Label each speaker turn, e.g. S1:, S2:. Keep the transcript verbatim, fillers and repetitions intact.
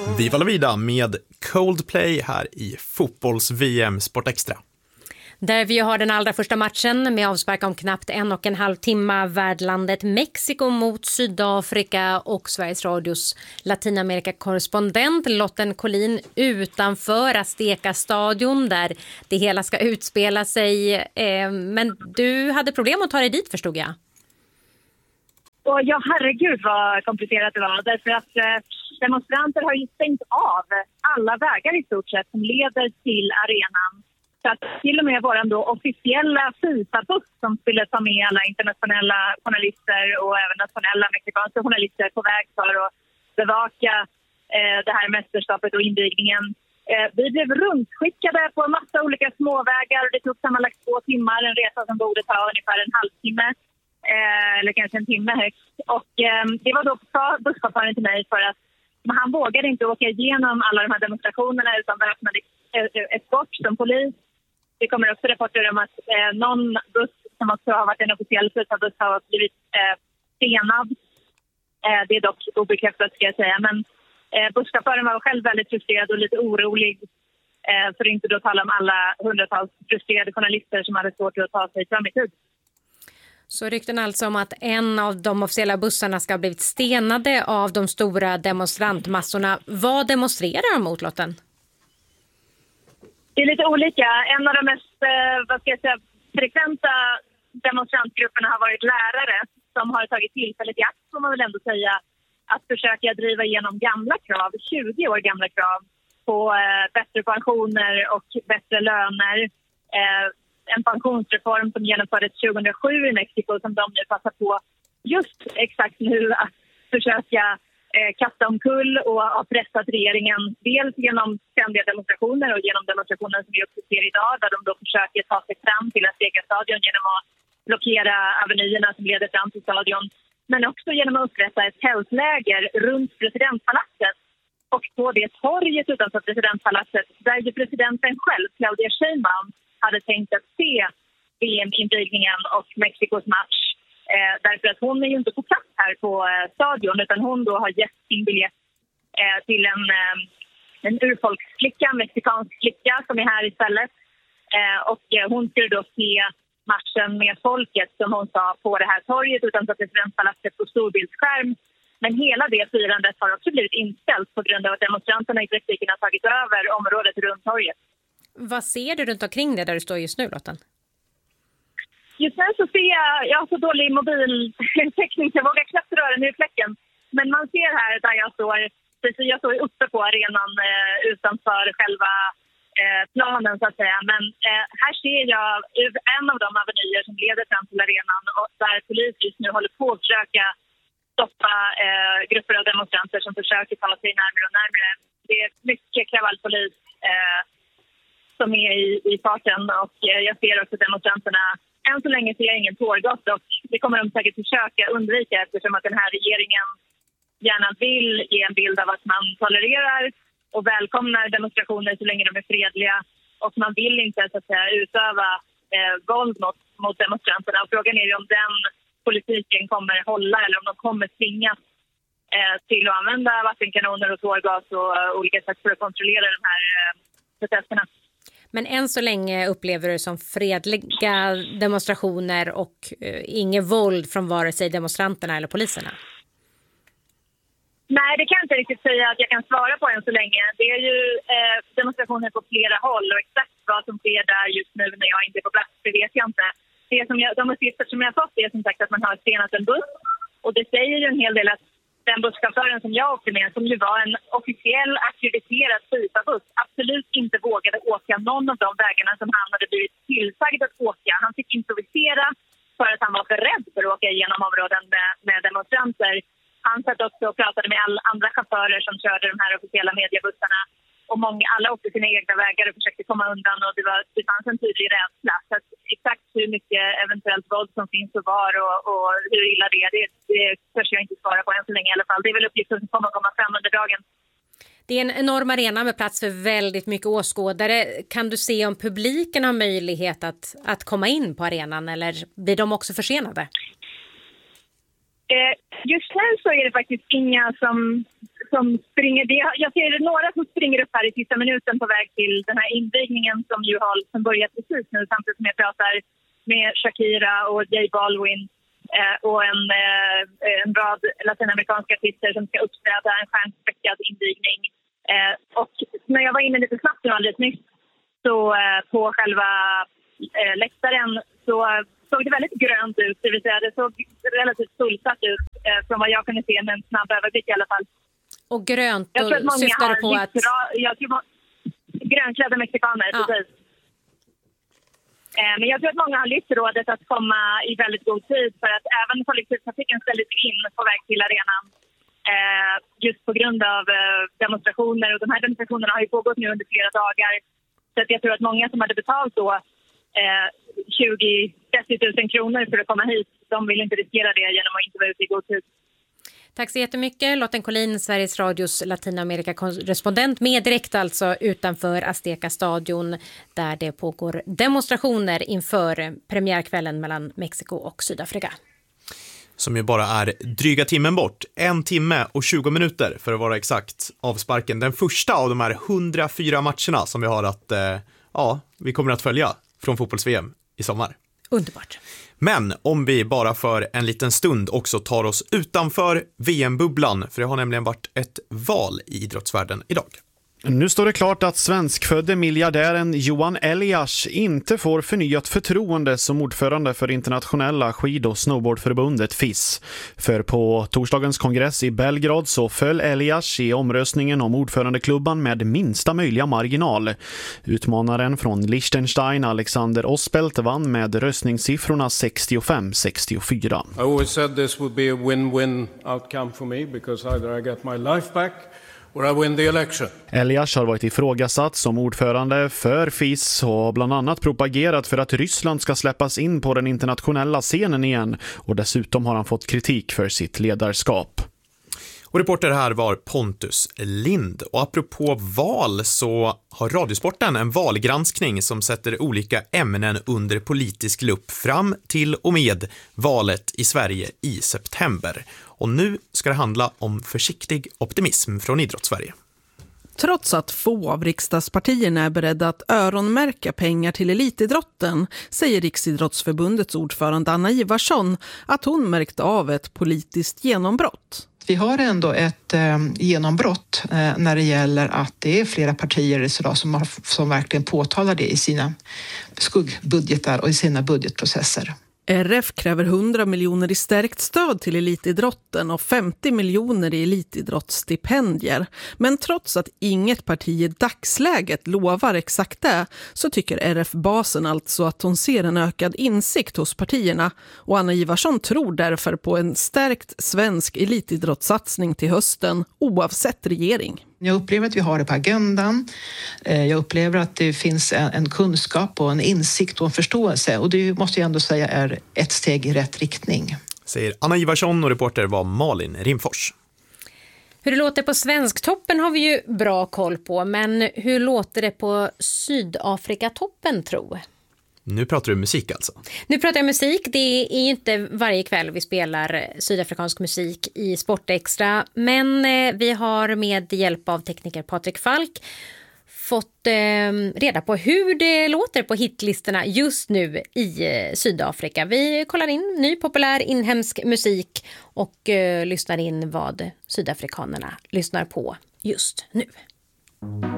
S1: Viva la vida med Coldplay här i fotbolls-V M Sport Extra.
S2: Där vi har den allra första matchen med avspark om knappt en och en halv timme. Värdlandet Mexiko mot Sydafrika och Sveriges Radios Latinamerika-korrespondent Lotten Collin utanför Azteca-stadion där det hela ska utspela sig. Eh, men du hade problem att ta dig dit, förstod jag.
S3: Och ja, herregud vad komplicerat det var. Därför att eh, demonstranter har ju stängt av alla vägar i stort sett som leder till arenan. Så att till och med vår då officiella FIFA-buss som skulle ta med alla internationella journalister och även nationella mexikanska journalister på väg för att bevaka eh, det här mästerskapet och invigningen. Eh, vi blev rundskickade på en massa olika småvägar och det tog sammanlagt två timmar. En resa som borde ta ungefär en halvtimme. Eh, eller kanske en timme högst. Och eh, det var då sa busschauffören till mig för att han vågade inte åka igenom alla de här demonstrationerna utan väpnade eskort som polis. Det kommer också rapporter om att eh, någon buss som också har varit en officiell buss har blivit eh, stenad. Eh, det är dock obekräftat ska jag säga. Men eh, busschauffören var själv väldigt frustrerad och lite orolig. Eh, för att inte då tala om alla hundratals frustrerade journalister som hade svårt att ta sig fram i tid.
S2: Så rykten alltså om att en av de officiella bussarna ska ha blivit stenade av de stora demonstrantmassorna. Vad demonstrerar de mot, Lotten?
S3: Det är lite olika. En av de mest eh, vad ska jag säga, frekventa demonstrantgrupperna har varit lärare som har tagit tillfället i akt, får man väl ändå säga, att försöka driva igenom gamla krav, tjugo år gamla krav på eh, bättre pensioner och bättre löner. Eh, en pensionsreform som genomfördes tjugohundrasju i Mexiko som de nu passar på just exakt nu att försöka eh, kasta omkull och har pressat regeringen dels genom ständiga demonstrationer och genom demonstrationer som vi också ser idag där de då försöker ta sig fram till Azteca-stadion genom att blockera avenyerna som leder fram till stadion men också genom att upprätta ett tältläger runt presidentpalatset och på det torget utanför presidentpalatset där ju presidenten själv, Claudia Sheinbaum, hade tänkt att se V M-invigningen och Mexikos match. Eh, därför att hon är ju inte på plats här på eh, stadion utan hon då har gett sin biljett eh, till en, eh, en urfolksflicka, en mexikansk flicka som är här istället. Eh, och eh, hon skulle då se matchen med folket som hon sa på det här torget utanför presidentpalatset på storbildsskärm. Men hela det firandet har också blivit inställt på grund av att demonstranterna i praktiken har tagit över området runt torget.
S2: Vad ser du runt omkring det där du står just nu, Lotten?
S3: Just nu så ser jag, jag har så dålig mobiltäckning så jag vågar knappt röra ner fläcken. Men man ser här där jag står, precis jag står uppe på arenan eh, utanför själva eh, planen så att säga. Men eh, här ser jag en av de avenyer som leder fram till arenan och där polis just nu håller på att försöka stoppa eh, grupper av demonstranter som försöker ta sig närmare och närmare. Det är mycket kravallpolis eh, som är i, i farten och eh, jag ser också demonstranterna. Än så länge ser jag ingen tårgas och det kommer de säkert försöka undvika eftersom att den här regeringen gärna vill ge en bild av att man tolererar och välkomnar demonstrationer så länge de är fredliga och man vill inte så att säga, utöva eh, våld mot, mot demonstranterna. Och frågan är ju om den politiken kommer hålla eller om de kommer tvingas eh, till att använda vattenkanoner och tårgas och uh, olika sätt för att kontrollera de här uh, protesterna.
S2: Men än så länge upplever du det som fredliga demonstrationer och eh, inget våld från vare sig demonstranterna eller poliserna?
S3: Nej, det kan jag inte riktigt säga att jag kan svara på än så länge. Det är ju eh, demonstrationer på flera håll och exakt vad som sker där just nu när jag inte är på plats, det vet jag inte. Det som jag, de uppgifter som jag har fått är som sagt att man har stenat en buss och det säger ju en hel del att den busschauffören som jag åkte med, som ju var en officiell akkrediterad FIFA-buss, absolut inte vågade åka någon av de vägarna som han hade blivit tillsagd att åka. Han fick improvisera för att han var för rädd för att åka igenom områden med, med demonstranter. Han satt också och pratade med alla andra chaufförer som körde de här officiella mediebussarna. Och många, alla åkte sina egna vägar och försökte komma undan och det, var, det fanns en tydlig rädsla. Så att exakt hur mycket eventuellt våld som finns och var och, och hur illa det är, det, det törs jag inte svara på än så länge i alla fall. Det är väl uppgifter som kommer att komma fram under dagen.
S2: Det är en enorm arena med plats för väldigt mycket åskådare. Kan du se om publiken har möjlighet att, att komma in på arenan eller blir de också försenade?
S3: Eh, just nu så är det faktiskt inga som, som springer. Det, jag ser några som springer upp här i sista minuten på väg till den här invigningen som ju har som börjat precis nu, samtidigt som jag pratar med Shakira och J Balvin eh, och en, eh, en rad latinamerikanska artister som ska uppträda en stjärnspäckad invigning. Eh, och när jag var inne lite snabbt nu alldeles nyss så eh, på själva eh, läktaren så såg det väldigt grönt ut, det vill säga det såg relativt fullsatt ut eh, från vad jag kunde se med en snabb överblick i alla fall.
S2: Och grönt,
S3: jag tror att många
S2: syftar
S3: har
S2: på att...
S3: Bra, jag tror må- grönklädda mexikaner, ja. Precis. Eh, men jag tror att många har lyft rådet att komma i väldigt god tid för att även kollektivtrafiken ställdes in på väg till arenan eh, just på grund av eh, demonstrationer, och de här demonstrationerna har ju pågått nu under flera dagar. Så att jag tror att många som hade betalt då eh, tjugo till trettio tusen kronor för att komma hit, de vill inte riskera det genom att inte vara ute i god tid.
S2: Tack så jättemycket, Lotten Collin, Sveriges Radios Latinamerika-korrespondent, med direkt alltså utanför Azteca stadion där det pågår demonstrationer inför premiärkvällen mellan Mexiko och Sydafrika.
S1: Som ju bara är dryga timmen bort. En timme och tjugo minuter för att vara exakt, avsparken. Den första av de här hundrafyra matcherna som vi har att, eh, ja, vi kommer att följa från fotbolls-V M i sommar.
S2: Underbart.
S1: Men om vi bara för en liten stund också tar oss utanför V M-bubblan, för det har nämligen varit ett val i idrottsvärlden idag.
S4: Nu står det klart att svenskfödde miljardären Johan Elias inte får förnyat förtroende som ordförande för internationella skid- och snowboardförbundet F I S. För på torsdagens kongress i Belgrad så föll Elias i omröstningen om ordförandeklubban med minsta möjliga marginal. Utmanaren från Liechtenstein, Alexander Ospelt, vann med röstningssiffrorna sextiofem sextiofyra.
S5: I always said this would be a win-win outcome for me because either I get my life back or I win the election.
S4: Elias har varit ifrågasatt som ordförande för F I S och har bland annat propagerat för att Ryssland ska släppas in på den internationella scenen igen, och dessutom har han fått kritik för sitt ledarskap.
S1: Och reporter här var Pontus Lind. Och apropå val så har Radiosporten en valgranskning som sätter olika ämnen under politisk lupp fram till och med valet i Sverige i september. Och nu ska det handla om försiktig optimism från Idrottssverige.
S6: Trots att få av riksdagspartierna är beredda att öronmärka pengar till elitidrotten, säger Riksidrottsförbundets ordförande Anna Ivarsson att hon märkt av ett politiskt genombrott.
S7: Vi har ändå ett eh, genombrott eh, när det gäller att det är flera partier idag som, har, som verkligen påtalar det i sina skuggbudgetar och i sina budgetprocesser.
S6: R F kräver hundra miljoner i stärkt stöd till elitidrotten och femtio miljoner i elitidrottsstipendier. Men trots att inget parti i dagsläget lovar exakt det, så tycker R F-basen alltså att hon ser en ökad insikt hos partierna. Och Anna Ivarsson tror därför på en stärkt svensk elitidrottssatsning till hösten oavsett regering.
S7: Jag upplever att vi har det på agendan. Jag upplever att det finns en kunskap och en insikt och en förståelse. Och det måste jag ändå säga är ett steg i rätt riktning.
S1: Säger Anna Ivarsson, och reporter var Malin Rimfors.
S2: Hur det låter på Svensktoppen har vi ju bra koll på. Men hur låter det på Sydafrikatoppen, tro?
S1: Nu pratar du musik alltså?
S2: Nu pratar jag musik. Det är ju inte varje kväll vi spelar sydafrikansk musik i Sportextra. Men vi har med hjälp av tekniker Patrik Falk fått eh, reda på hur det låter på hitlistorna just nu i eh, Sydafrika. Vi kollar in ny populär inhemsk musik och eh, lyssnar in vad sydafrikanerna lyssnar på just nu.